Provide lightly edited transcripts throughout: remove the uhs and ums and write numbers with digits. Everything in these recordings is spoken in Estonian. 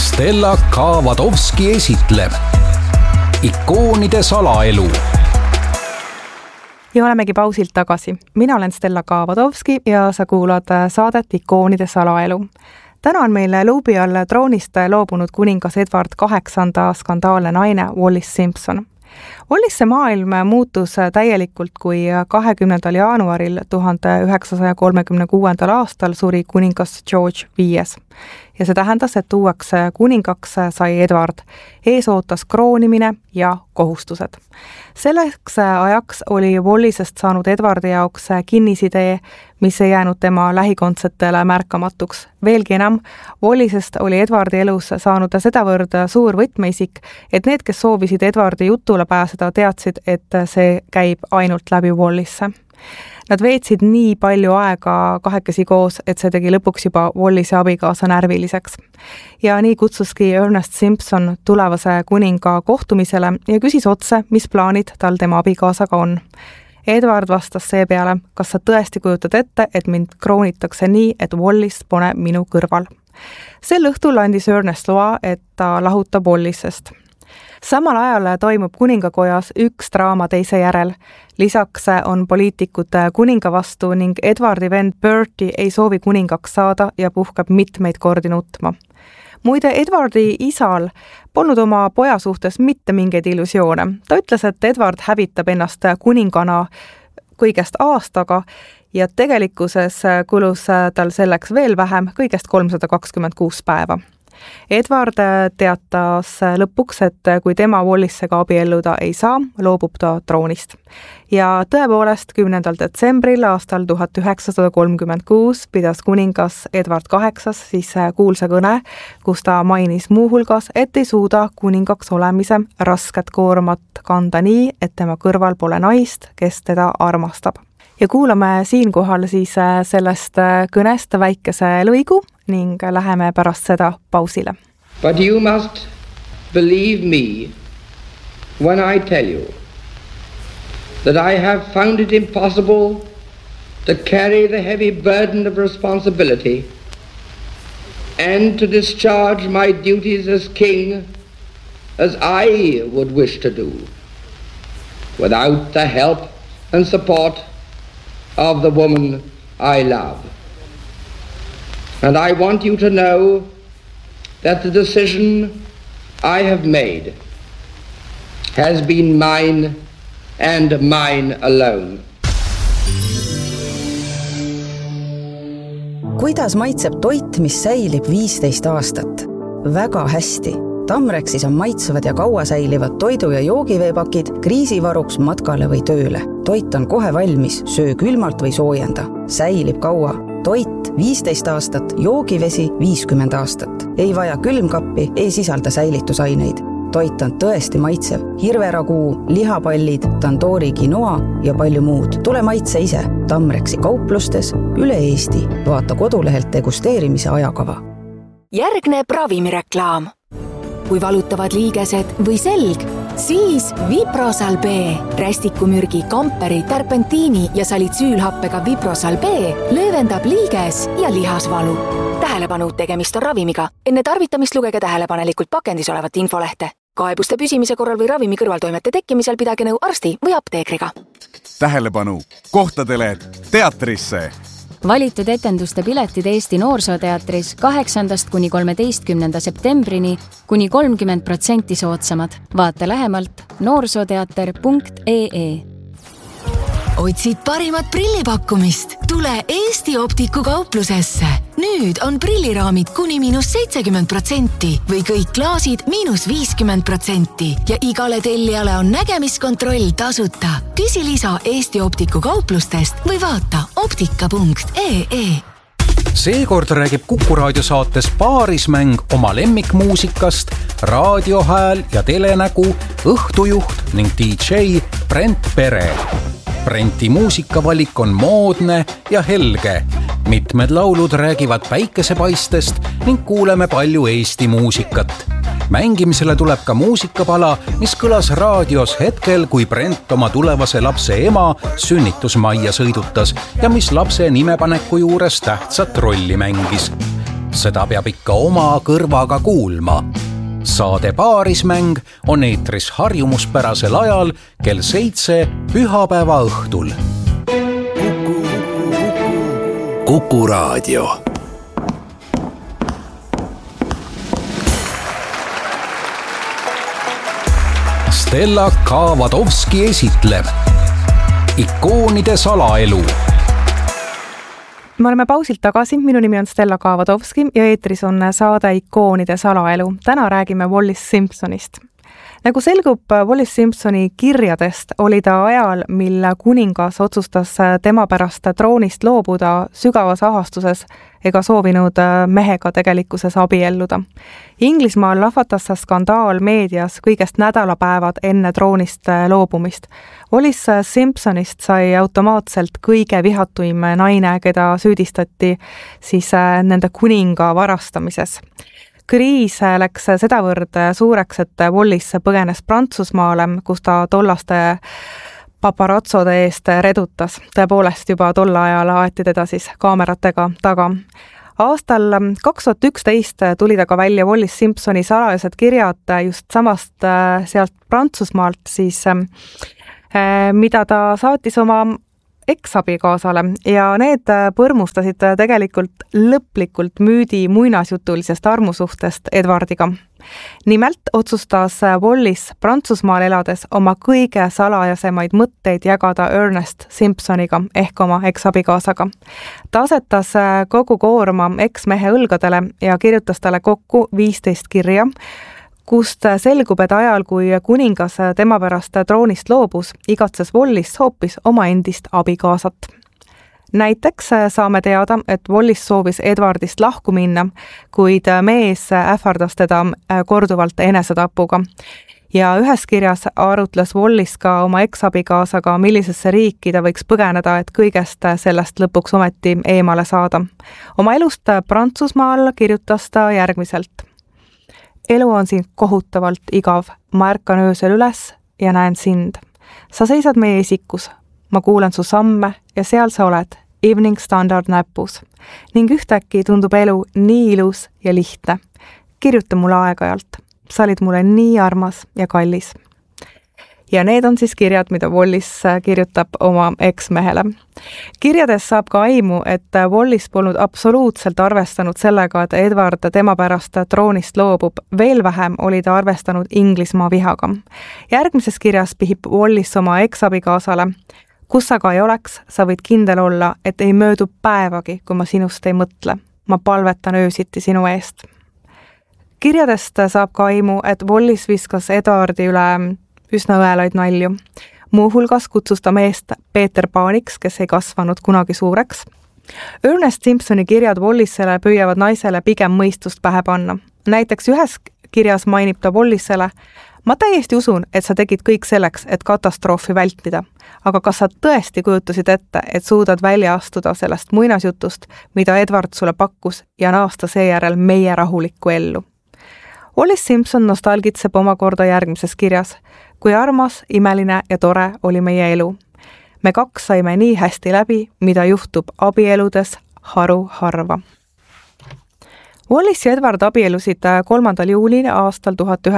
Stella Kavadovski esitleb ikoonide salaelu. Ja olemegi pausilt tagasi. Mina olen Stella Kavadovski ja sa kuulad saadet Ikoonide salaelu. Täna on meil luubi all troonist loobunud kuningas Edward VIII skandaalne naine Wallis Simpson. Wallisse maailm muutus täielikult, kui 20. jaanuaril 1936. aastal suri kuningas George V. Ja see tähendas, et uueks kuningaks sai Edward. Ees ootas kroonimine ja kohustused. Selleks ajaks oli Wallisest saanud Edwardi jaoks kinnisidee, mis ei jäänud tema lähikondsetele märkamatuks. Veelgi enam, Wallisest oli Edwardi elus saanud sedavõrd suur võtmeisik, et need, kes soovisid Edwardi jutule pääseda, teadsid, et see käib ainult läbi Wallisse. Nad veetsid nii palju aega kahekesi koos, et see tegi lõpuks juba Wallise abikaasa närviliseks. Ja nii kutsuski Ernest Simpson tulevase kuninga kohtumisele ja küsis otse, mis plaanid tal tema abikaasaga on. Edward vastas seepeale, kas sa tõesti kujutad ette, et mind kroonitakse nii, et Wallis pone minu kõrval. Sel õhtul andis Ernest loa, et ta lahutab Wallisest. Samal ajal toimub kuningakojas üks draama teise järel. Lisaks on poliitikud kuninga vastu ning Edwardi vend Bertie ei soovi kuningaks saada ja puhkab mitmeid kordi nutma. Muide, Edwardi isal polnud oma poja suhtes mitte mingeid illusioone. Ta ütles, et Edward hävitab ennast kuningana kõigest aastaga ja tegelikkuses kulus tal selleks veel vähem, kõigest 326 päeva. Edward teatas lõpuks, et kui tema Wallissega abielluda ei saa, loobub ta troonist. Ja tõepoolest 10. detsembril aastal 1936 pidas kuningas Edward VIII siis kuulsa kõne, kus ta mainis muuhulgas, et ei suuda kuningaks olemise rasket koormat kanda nii, et tema kõrval pole naist, kes teda armastab. Ja kuulame siinkohal siis sellest kõnest väikese lõigu ning läheme pärast seda pausile. But you must believe me when I tell you that I have found it impossible to carry the heavy burden of responsibility and to discharge my duties as king as I would wish to do without the help and support of the woman I love. And I want you to know that the decision I have made has been mine and mine alone. Kuidas maitseb toit, mis säilib 15 aastat? Väga hästi. Tamrexis on maitsevad ja kaua säilivad toidu- ja joogiveepakid kriisivaruks matkale või tööle. Toit on kohe valmis, söö külmalt või soojenda. Säilib kaua. Toit 15 aastat, joogivesi 50 aastat. Ei vaja külmkappi, ei sisalda säilitusaineid. Toit on tõesti maitsev. Hirveraguu, lihapallid, tandoori quinoa ja palju muud. Tule maitse ise. Tamrexi kauplustes üle Eesti. Vaata kodulehelt degusteerimise ajakava. Järgneb ravimireklaam. Kui valutavad liigesed või selg, siis Viprosal B. Rästikumürgi, kamperi, terpentiini ja salitsüülhappega Viprosal B löövendab liiges ja lihasvalu. Tähelepanu, tegemist on ravimiga. Enne tarvitamist lugege tähelepanelikult pakendis olevat infolehte. Kaebuste püsimise korral või ravimi kõrvaltoimete tekkimisel pidage nõu arsti või apteekriga. Tähelepanu, kohtadele teatrisse! Valitud etenduste piletid Eesti Noorsooteatris 8. kuni 13. septembrini kuni 30% soodsamad. Vaata lähemalt noorsooteater.ee. Otsid parimat prillipakkumist? Tule Eesti Optiku kauplusesse. Nüüd on prilliraamid kuni -70% või kõik klaasid -50% ja igale tellijale on nägemiskontroll tasuta. Küsi lisa Eesti Optiku kauplustest või vaata optika.ee. Seekord räägib Kuku raadiosaates Paarismäng oma lemmikmuusikast, raadiohääl ja telenägu, õhtujuht ning DJ Brent Pere. Brenti muusikavalik on moodne ja helge. Mitmed laulud räägivad päikesepaistest ning kuuleme palju Eesti muusikat. Mängimisele tuleb ka muusikapala, mis kõlas raadios hetkel, kui Brent oma tulevase lapse ema sünnitusmajja sõidutas ja mis lapse nimepaneku juures tähtsat rolli mängis. seda peab ikka oma kõrvaga kuulma. Saade Paarismäng on eetris harjumuspärasel ajal kell 7 pühapäeva õhtul. Kuku Raadio. Stella Kavadovski esitleb Ikoonide salaelu. Me oleme pausilt tagasi, minu nimi on Stella Kavadovski ja eetris on saade Ikoonide salaelu. Täna räägime Wallis Simpsonist. Nagu selgub Wallis Simpsoni kirjadest, oli ta ajal, mil kuningas otsustas tema pärast troonist loobuda sügavas ahastuses ega soovinud mehega tegelikkuses abielluda. Inglismaal lahvatas skandaal meedias kõigest nädalapäevad enne troonist loobumist. Wallis Simpsonist sai automaatselt kõige vihatuim naine, keda süüdistati siis nende kuninga varastamises. Kriis läks sedavõrd suureks, et Wallis põgenes Prantsusmaale, kus ta tollaste paparatsode eest redutas. Tõepoolest juba tol ajal aeti teda siis kaameratega taga. Aastal 2011 tuli ta ka välja Wallis Simpsoni salajased kirjad just samast sealt Prantsusmaalt, siis, mida ta saatis oma eksabikaasale ja need põrmustasid tegelikult lõplikult müüdi muinasjutulisest armusuhtest Edwardiga. Nimelt otsustas Wallis Prantsusmaal elades oma kõige salajasemaid mõtteid jagada Ernest Simpsoniga ehk oma eksabikaasaga. Ta asetas kogu koorma eksmehe õlgadele ja kirjutas talle kokku 15 kirja, kust selgub, et ajal, kui kuningas tema pärast troonist loobus, igatses Wallis hoopis oma endist abikaasat. Näiteks saame teada, et Wallis soovis Edwardist lahku minna, kuid mees ähvardas teda korduvalt enesetapuga. Ja ühes kirjas arutles Wallis ka oma eksabikaasaga, millisesse riiki ta võiks põgeneda, et kõigest sellest lõpuks ometi eemale saada. Oma elust Prantsusmaal kirjutas ta järgmiselt. Elu on siin kohutavalt igav. Ma ärkan öösel üles ja näen sind. Sa seisad meie isikus. Ma kuulen su samme ja seal sa oled, Evening Standard näpus. Ning ühtäkki tundub elu nii ilus ja lihtne. Kirjuta mulle aeg-ajalt. Sa olid mulle nii armas ja kallis. Ja need on siis kirjad, mida Wallis kirjutab oma eksmehele. Kirjades saab ka aimu, et Wallis polnud absoluutselt arvestanud sellega, et Edward tema pärast troonist loobub. Veel vähem oli ta arvestanud Inglismaa vihaga. Järgmises kirjas pihib Wallis oma eksabikaasale. Kus sa ka ei oleks, sa võid kindel olla, et ei möödu päevagi, kui ma sinust ei mõtle. Ma palvetan öösiti sinu eest. Kirjadest saab ka aimu, et Wallis viskas Edwardi üle üsna õelaid nalju. Muuhulgas kutsus ta meest Peeter Paaniks, kes ei kasvanud kunagi suureks. Ernest Simpsoni kirjad Wallisele püüavad naisele pigem mõistust pähe panna. Näiteks ühes kirjas mainib ta Wallisele, ma täiesti usun, et sa tegid kõik selleks, et katastroofi vältida. Aga kas sa tõesti kujutasid ette, et suudad välja astuda sellest muinasjutust, mida Edward sulle pakkus ja naasta seejärel meie rahulikku ellu? Wallis Simpson nostalgitseb omakorda järgmises kirjas. Kui armas, imeline ja tore oli meie elu. Me kaks saime nii hästi läbi, mida juhtub abieludes harva. Wallis ja Edward abielusid 3. juulil aastal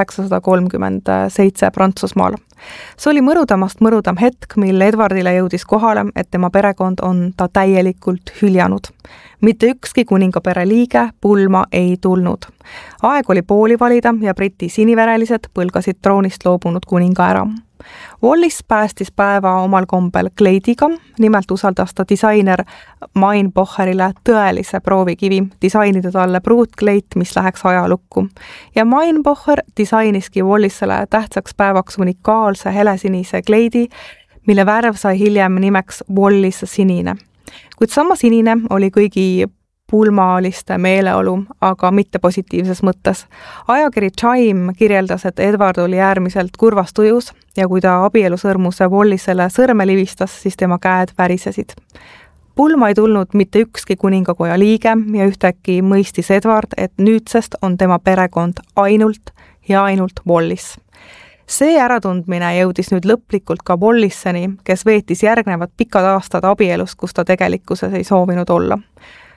1937 Prantsusmaal. See oli mõrudam hetk, mil Edwardile jõudis kohale, et tema perekond on ta täielikult hüljanud. Mitte ükski kuningapere liige pulma ei tulnud. Aeg oli pooli valida ja Briti siniverelised põlgasid troonist loobunud kuninga ära. Wallis päästis päeva omal kombel kleidiga, nimelt usaldas ta disainer Meinbocherile tõelise proovikivi, disainida talle pruutkleit, mis läheks ajalukku. Ja Meinbocher disainiski Wallisele tähtsaks päevaks unikaalse helesinise kleidi, mille värv sai hiljem nimeks Wallis sinine. Kuid sama sinine oli kõigi pulmaaliste meeleolu, aga mitte positiivses mõttes. Ajakiri Time kirjeldas, et Edward oli äärmiselt kurvas tujus ja kui ta abielusõrmuse Wallisele sõrme livistas, siis tema käed värisesid. Pulma ei tulnud mitte ükski kuningakoja liige ja ühtäkki mõistis Edward, et nüüdsest on tema perekond ainult Wallis. See äratundmine jõudis nüüd lõplikult ka Wallisseni, kes veetis järgnevad pikad aastad abielus, kus ta tegelikkuses ei soovinud olla.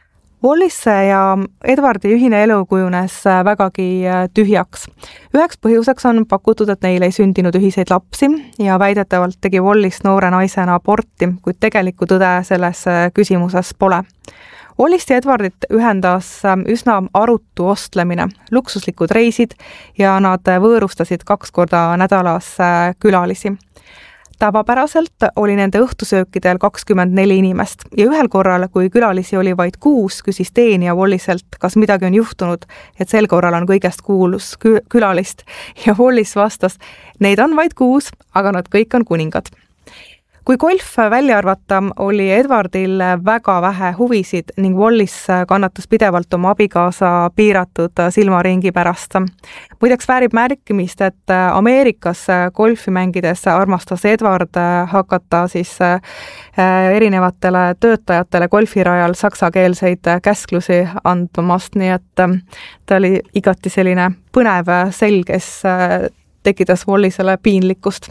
Wallise ja Edwardi ühine elu kujunes vägagi tühjaks. Üheks põhjuseks on pakutud, et neil ei sündinud ühiseid lapsi ja väidetavalt tegi Wallise noore naisena aborti, kuid tegelikku tõde selles küsimuses pole. Wallist ja Edwardit ühendas üsna arutu ostlemine, luksuslikud reisid ja nad võõrustasid 2 korda nädalas külalisi. Tavapäraselt oli nende õhtusöökidel 24 inimest ja ühel korral, kui külalisi oli vaid 6, küsis teenija Walliselt, kas midagi on juhtunud, et sel korral on kõigest 6 külalist ja Wallis vastas, neid on vaid 6, aga nad kõik on kuningad. Kui golf välja arvata, oli Edwardil väga vähe huvisid ning Wallis kannatas pidevalt oma abikaasa piiratud silmaringi pärast. Muideks väärib märkimist, et Ameerikas golfi mängides armastas Edward hakata siis erinevatele töötajatele golfirajal saksakeelseid käsklusi andmast, nii et ta oli igati selline põnev sel, kes tekitas Wallisele piinlikkust.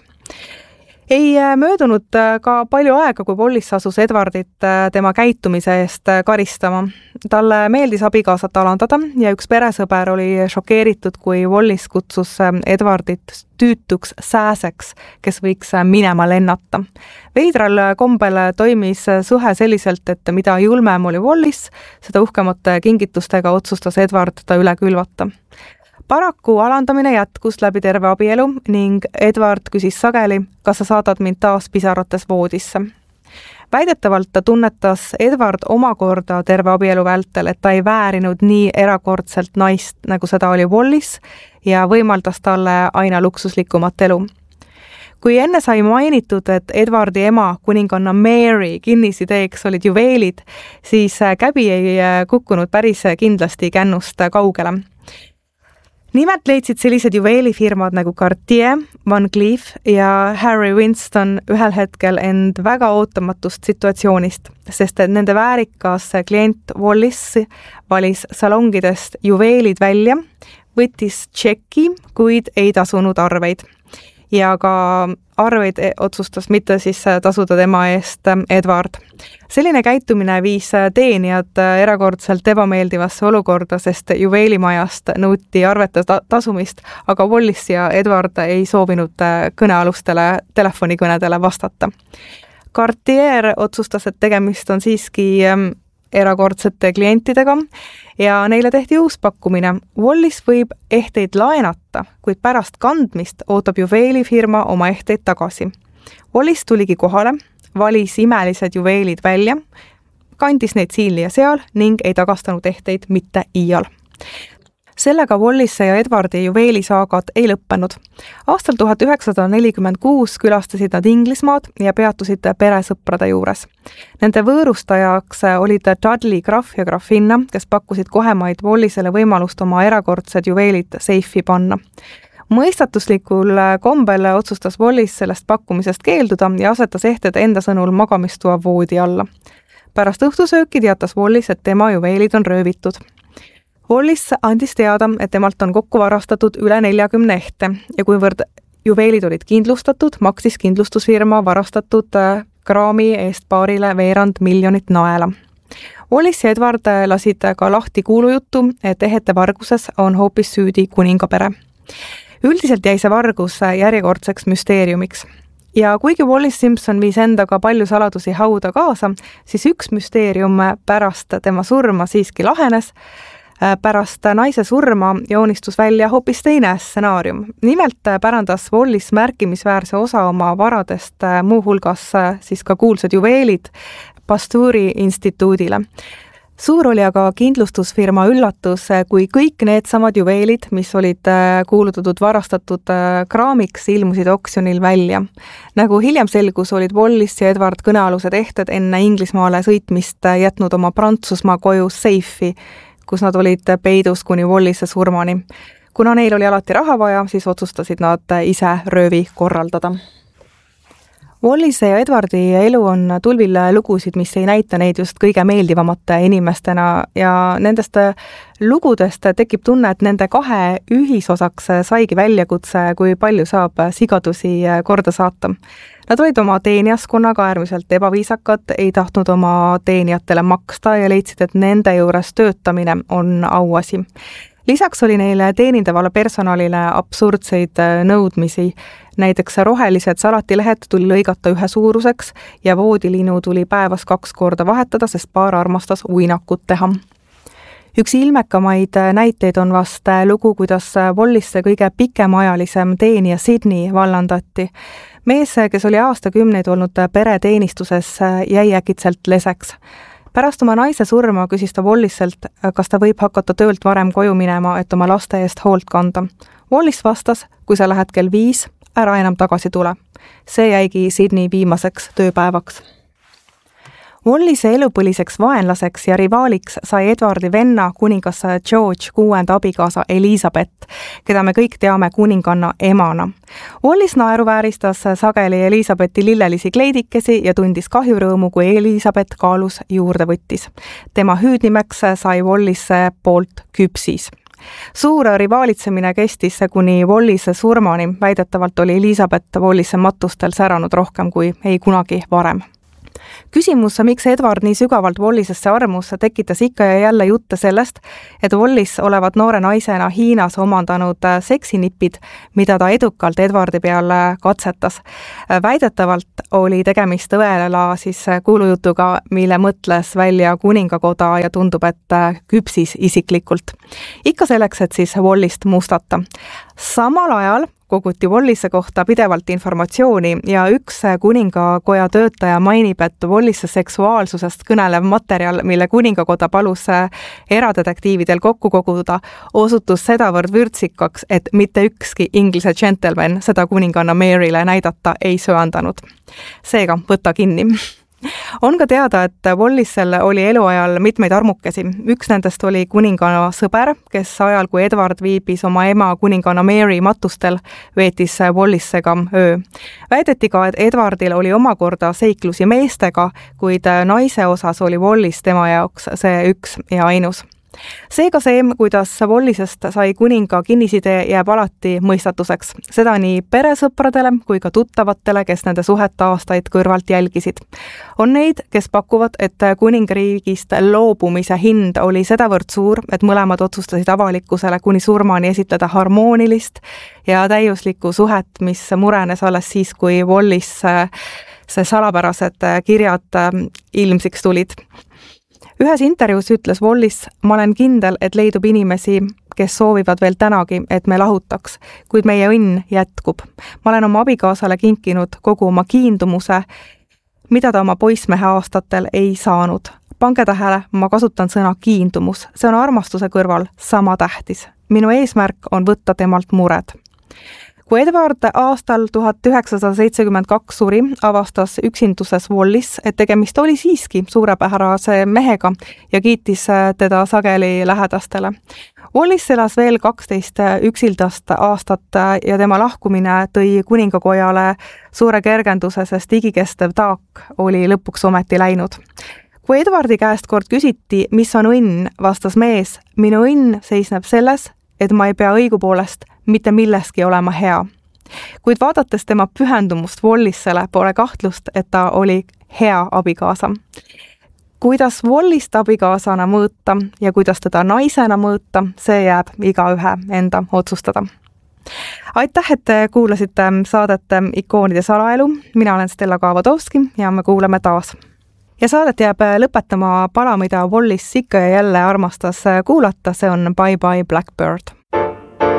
Ei möödunud ka palju aega, kui Wallis asus Edwardit tema käitumise eest karistama. Talle meeldis abikaasat alandada ja üks peresõber oli šokeeritud, kui Wallis kutsus Edwardit tüütuks sääseks, kes võiks minema lennata. Veidral kombel toimis suhe selliselt, et mida julmem oli Wallis, seda uhkemate kingitustega otsustas Edward ta üle külvata. Paraku alandamine jätkus läbi terve abielu ning Edward küsis sageli, kas sa saadad mind taas pisarates voodisse. Väidetavalt ta tunnetas Edward omakorda terve abielu vältel, et ta ei väärinud nii erakordselt naist, nagu seda oli Wallis ja võimaldas talle aina luksuslikumat elu. Kui enne sai mainitud, et Edwardi ema, kuninganna Mary kinnisideeks olid juveelid, siis käbi ei kukkunud päris kindlasti kännust kaugele. Nimelt leidsid sellised juveelifirmad nagu Cartier, Van Cleef ja Harry Winston ühel hetkel end väga ootamatust situatsioonist, sest et nende väärikas klient Wallis valis salongidest juveelid välja, võttis tšeki, kuid ei tasunud arveid. Ja ka arveid otsustas mitte siis tasuda tema eest Edward. Selline käitumine viis teenijad erakordselt ebameeldivasse olukorda, sest juveelimajast nõuti arvete tasumist, aga Wallis ja Edward ei soovinud kõnealustele telefonikõnedele vastata. Cartier otsustas, et tegemist on siiski erakordsete klientidega ja neile tehti uus pakkumine. Wallis võib ehteid laenata, kuid pärast kandmist ootab juveelifirma oma ehteid tagasi. Wallis tuligi kohale, valis imelised juveelid välja, kandis neid siin ja seal ning ei tagastanud ehteid mitte iial. Sellega Wallise ja Edwardi juveelisaagad ei lõppenud. Aastal 1946 külastasid nad Inglismaad ja peatusid peresõprade juures. Nende võõrustajaks olid Dudley Graff ja Graffinna, kes pakkusid kohemaid Wallisele võimalust oma erakordsed juveelid seifi panna. Mõistatuslikul kombel otsustas Wallis sellest pakkumisest keelduda ja asetas ehted enda sõnul magamistoa voodi alla. Pärast õhtusööki teatas Wallis, et tema juveelid on röövitud. Wallis andis teada, et temalt on kokku varastatud üle 40 ehte ja kuivõrd juveelid olid kindlustatud, maksis kindlustusfirma varastatud kraami eest paarile veerand miljonit naela. Wallis ja Edward lasid ka lahti kuulujuttu, et ehete varguses on hoopis süüdi kuningapere. Üldiselt jäi see vargus järjekordseks müsteeriumiks. Ja kuigi Wallis Simpson viis endaga palju saladusi hauda kaasa, siis üks müsteerium pärast tema surma siiski lahenes. Pärast naise surma joonistus välja hoopis teine stsenaarium. Nimelt pärandas Wallis märkimisväärse osa oma varadest, muuhulgas siis ka kuulsad juveelid Pasteuri instituudile. Suur oli aga kindlustusfirma üllatus, kui kõik need samad juveelid, mis olid kuulutatud varastatud kraamiks, ilmusid oksjonil välja. Nagu hiljem selgus, olid Wallis ja Edward kõnealused ehted enne Inglismaale sõitmist jätnud oma Prantsusmaa koju seifi, kus nad olid peidus kuni Wallise surmani. Kuna neil oli alati raha vaja, siis otsustasid nad ise röövi korraldada. Wallise ja Edwardi elu on tulvil lugusid, mis ei näita neid just kõige meeldivamate inimestena ja nendest lugudest tekib tunne, et nende kahe ühisosaks saigi väljakutse, kui palju saab sigadusi korda saata. Nad olid oma teenijaskonnaga äärmiselt ebaviisakad, ei tahtnud oma teenijatele maksta ja leidsid, et nende juures töötamine on auasi. Lisaks oli neile teenindavale personalile absurdseid nõudmisi. Näiteks rohelised salatilehed tuli lõigata ühe suuruseks ja voodiliinu tuli päevas 2 korda vahetada, sest paar armastas uinakut teha. Üks ilmekamaid näiteid on vast lugu, kuidas Wallisse kõige pikemaajalisem teenija Sydney vallandati. Mees, kes oli aastakümneid olnud pereteenistuses, jäi äkitselt leseks. Pärast oma naise surma küsis ta Walliselt, kas ta võib hakata töölt varem koju minema, et oma laste eest hoolt kanda. Wallis vastas, kui sa lähed kell 5, ära enam tagasi tule. See jäigi Sydney viimaseks tööpäevaks. Wallise elupõliseks vaenlaseks ja rivaaliks sai Edwardi venna kuningas George 6. abikaasa Elizabeth, keda me kõik teame kuninganna emana. Wallis naeruvääristas sageli Elizabethi lillelisi kleidikesi ja tundis kahjurõõmu, kui Elizabeth kaalus juurde võttis. Tema hüüdnimeks sai Wallise poolt küpsis. Suur rivaalitsemine kestis kuni Wallise surmani, väidetavalt oli Elizabeth Wallise matustel säranud rohkem kui ei kunagi varem. Küsimus, miks Edward nii sügavalt Wallisesse armus, tekitas ikka ja jälle jutte sellest, et Wallis olevat noore naisena Hiinas omandanud seksinipid, mida ta edukalt Edwardi peal katsetas. Väidetavalt oli tegemist õela kuulujutuga, mille mõtles välja kuningakoda ja tundub, et küpsis isiklikult. Ikka selleks, et siis Wallist mustata. Samal ajal koguti Wallise kohta pidevalt informatsiooni ja üks kuningakoja töötaja mainib, et Wallise seksuaalsusest kõnelev materjal, mille kuningakoda palus eradetektiividel kokku koguda, osutus sedavõrd vürtsikaks, et mitte ükski Inglise gentleman seda kuninganna Maryle näidata ei söandanud. Seega, võta kinni. On ka teada, et Wallisel oli eluajal mitmeid armukesi. Üks nendest oli kuninganna sõber, kes ajal, kui Edward viibis oma ema kuninganna Mary matustel, veetis Wallissega öö. Väideti ka, et Edwardil oli omakorda seiklusi meestega, kuid naise osas oli Wallis tema jaoks see üks ja ainus. Seega see, kuidas Wallisest sai kuninga kinnisidee, jääb alati mõistatuseks. Seda nii peresõpradele kui ka tuttavatele, kes nende suhet aastaid kõrvalt jälgisid. On neid, kes pakuvad, et kuningriigist loobumise hind oli sedavõrd suur, et mõlemad otsustasid avalikkusele kuni surmani esitleda harmoonilist ja täiuslikku suhet, mis murenes alles siis, kui Wallis see salapärased kirjad ilmsiks tulid. Ühes intervjuus ütles Wallis, ma olen kindel, et leidub inimesi, kes soovivad veel tänagi, et me lahutaks, kuid meie õnn jätkub. Ma olen oma abikaasale kinkinud kogu oma kiindumuse, mida ta oma poissmehe aastatel ei saanud. Pange tähele, ma kasutan sõna kiindumus. See on armastuse kõrval sama tähtis. Minu eesmärk on võtta temalt mured. Kui Edward aastal 1972 suri, avastas üksinduses Wallis, et tegemist oli siiski suurepärase mehega ja kiitis teda sageli lähedastele. Wallis elas veel 12 üksildast aastat ja tema lahkumine tõi kuningakojale suure kergenduse, sest igikestev taak oli lõpuks ometi läinud. Kui Edwardi käest kord küsiti, mis on õnn, vastas mees, minu õnn seisneb selles, et ma ei pea õigupoolest mitte milleski olema hea. Kuid vaadates tema pühendumust Wallissele, pole kahtlust, et ta oli hea abikaasa. Kuidas Wallist abikaasana mõõta ja kuidas teda naisena mõõta, see jääb igaühe enda otsustada. Aitäh, et kuulasite saadet Ikoonide salaelu. Mina olen Stella Kaavadovski ja me kuuleme taas. Ja saadet jääb lõpetama pala, mida Wallis ikka ja jälle armastas kuulata, see on Bye Bye Blackbird.